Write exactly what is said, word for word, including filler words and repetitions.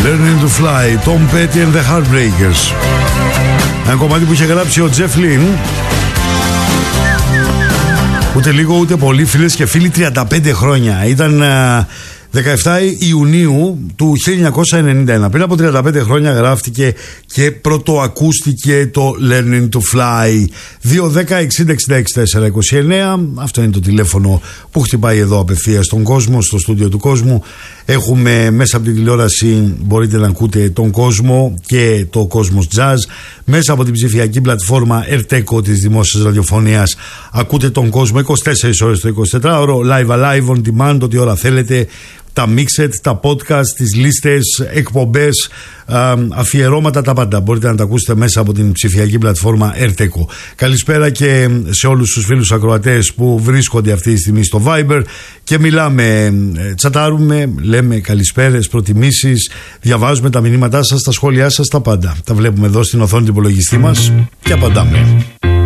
Learning to Fly, Tom Petty and the Heartbreakers. Ένα κομμάτι που είχε γράψει ο Jeff Lynne. Ούτε λίγο ούτε πολύ, φίλες και φίλοι, τριάντα πέντε χρόνια. Ήταν δεκαεφτά Ιουνίου του χίλια εννιακόσια ενενήντα ένα. Πριν από τριάντα πέντε χρόνια γράφτηκε και πρωτοακούστηκε το Learning to Fly. Δύο δέκα εξήντα εξήντα έξι τέσσερα είκοσι εννέα. Αυτό είναι το τηλέφωνο που χτυπάει εδώ απευθείας στον κόσμο, στο στούντιο του κόσμου. Έχουμε μέσα από την τηλεόραση, μπορείτε να ακούτε τον κόσμο και το Cosmos Jazz. Μέσα από την ψηφιακή πλατφόρμα Erteco της Δημόσιας Ραδιοφωνίας ακούτε τον κόσμο είκοσι τέσσερις ώρες το εικοσιτετράωρο, live alive on demand, ό,τι ώρα θέλετε. Τα mixed, τα podcast, τις λίστες, εκπομπές, αφιερώματα, τα πάντα. Μπορείτε να τα ακούσετε μέσα από την ψηφιακή πλατφόρμα Erteco. Καλησπέρα και σε όλους τους φίλους ακροατές που βρίσκονται αυτή τη στιγμή στο Viber και μιλάμε, τσατάρουμε, λέμε καλησπέρες, προτιμήσεις, διαβάζουμε τα μηνύματά σας, τα σχόλιά σας, τα πάντα. Τα βλέπουμε εδώ στην οθόνη του υπολογιστή μας και απαντάμε.